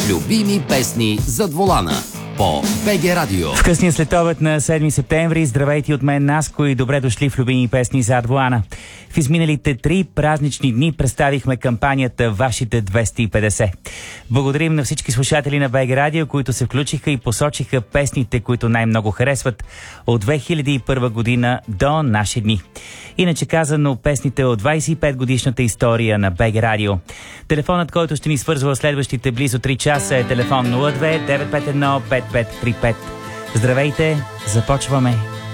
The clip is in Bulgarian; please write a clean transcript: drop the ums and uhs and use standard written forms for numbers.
Любими песни зад волана по БГ Радио. В късния следобед на 7 септември здравейте от мен, Наско, и добре дошли в Любими песни зад волана. В изминалите 3 празнични дни представихме кампанията Вашите 250. Благодарим на всички слушатели на БГ Радио, които се включиха и посочиха песните, които най-много харесват от 2001 година до наши дни. Иначе казано, песните от 25 годишната история на БГ Радио. Телефонът, който ще ни свързва следващите близо 3 часа, е телефон 02 951 5535. Здравейте, започваме!